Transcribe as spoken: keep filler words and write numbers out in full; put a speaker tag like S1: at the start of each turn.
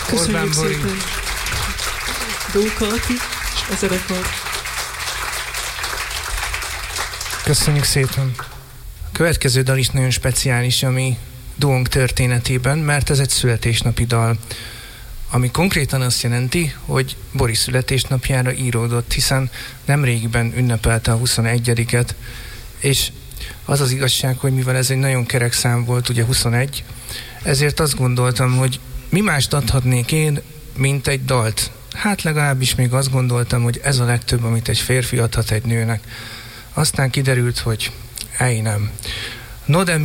S1: Köszönjük szépen. Dóka Ati, és a zenekar.
S2: Köszönjük szépen. A következő dal is nagyon speciális, ami duónk történetében, mert ez egy születésnapi dal, ami konkrétan azt jelenti, hogy Boris születésnapjára íródott, hiszen nemrégiben ünnepelte a huszonegyediket, és az az igazság, hogy mivel ez egy nagyon kerek szám volt, ugye huszonegy, ezért azt gondoltam, hogy mi mást adhatnék én, mint egy dalt. Hát legalábbis még azt gondoltam, hogy ez a legtöbb, amit egy férfi adhat egy nőnek. Aztán kiderült, hogy ej nem. No de